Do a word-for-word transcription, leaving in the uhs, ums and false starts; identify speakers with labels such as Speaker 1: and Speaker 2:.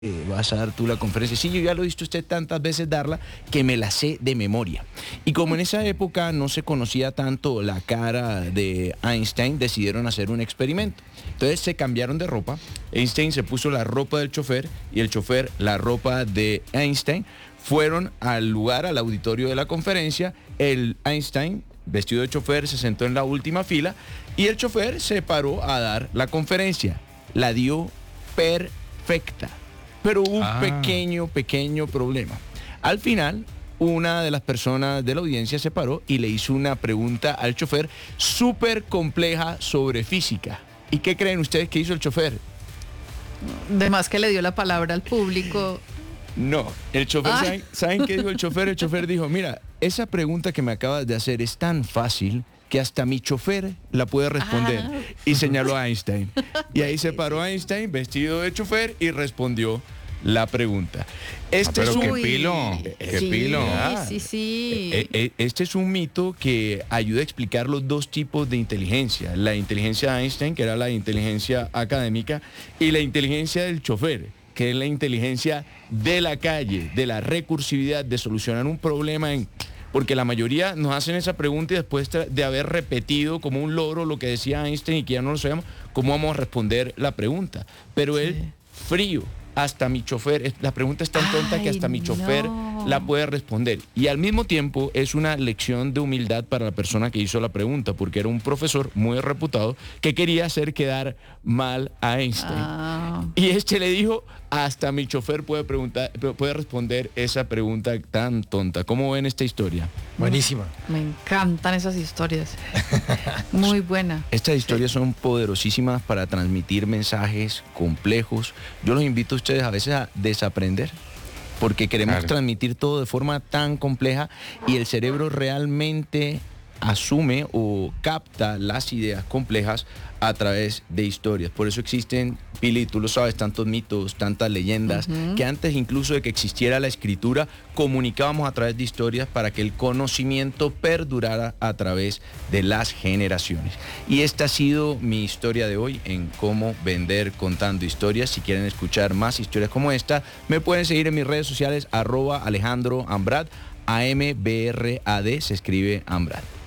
Speaker 1: Eh, vas a dar tú la conferencia. Sí, yo ya lo he visto usted tantas veces darla que me la sé de memoria. Y como en esa época no se conocía tanto la cara de Einstein, decidieron hacer un experimento. Entonces se cambiaron de ropa. Einstein se puso la ropa del chofer y el chofer la ropa de Einstein. Fueron al lugar, al auditorio de la conferencia. El Einstein, vestido de chofer, se sentó en la última fila y el chofer se paró a dar la conferencia. La dio perfecta. Pero hubo un
Speaker 2: Ah.
Speaker 1: pequeño, pequeño problema. Al final, una de las personas de la audiencia se paró y le hizo una pregunta al chofer súper compleja sobre física. ¿Y qué creen ustedes que hizo el chofer?
Speaker 3: De más que le dio la palabra al público.
Speaker 1: No, el chofer,
Speaker 3: Ay.
Speaker 1: ¿saben, ¿saben qué dijo el chofer? El chofer dijo, mira, esa pregunta que me acabas de hacer es tan fácil que hasta mi chofer la puede responder.
Speaker 3: Ah.
Speaker 1: Y señaló a Einstein. Y ahí se paró Einstein vestido de chofer y respondió la pregunta. Este
Speaker 2: Ah, pero
Speaker 1: es un...
Speaker 2: qué pilo, qué
Speaker 3: sí,
Speaker 2: pilo.
Speaker 3: Sí, sí.
Speaker 1: Eh, eh, Este es un mito que ayuda a explicar los dos tipos de inteligencia. La inteligencia de Einstein, que era la inteligencia académica, y la inteligencia del chofer, que es la inteligencia de la calle, de la recursividad, de solucionar un problema en... Porque la mayoría nos hacen esa pregunta y después de haber repetido como un loro lo que decía Einstein y que ya no lo sabemos, ¿cómo vamos a responder la pregunta? Pero
Speaker 3: Sí.
Speaker 1: él, frío, hasta mi chofer, la pregunta es tan tonta
Speaker 3: Ay,
Speaker 1: que hasta mi chofer
Speaker 3: no.
Speaker 1: la puede responder. Y al mismo tiempo es una lección de humildad para la persona que hizo la pregunta, porque era un profesor muy reputado que quería hacer quedar mal a Einstein.
Speaker 3: Ah.
Speaker 1: Y este le dijo, hasta mi chofer puede preguntar, puede responder esa pregunta tan tonta. ¿Cómo ven esta historia?
Speaker 2: Buenísima.
Speaker 3: Me encantan esas historias. Muy buena.
Speaker 1: Estas historias son poderosísimas para transmitir mensajes complejos. Yo los invito a ustedes a veces a desaprender, porque queremos
Speaker 2: Claro.
Speaker 1: transmitir todo de forma tan compleja y el cerebro realmente asume o capta las ideas complejas a través de historias. Por eso existen, Pili, tú lo sabes, tantos mitos, tantas leyendas,
Speaker 3: Ujú.
Speaker 1: que antes incluso de que existiera la escritura, comunicábamos a través de historias para que el conocimiento perdurara a través de las generaciones. Y esta ha sido mi historia de hoy en cómo vender contando historias. Si quieren escuchar más historias como esta, me pueden seguir en mis redes sociales, arroba Alejandro Ambrad, A M B R A D, se escribe Ambrad.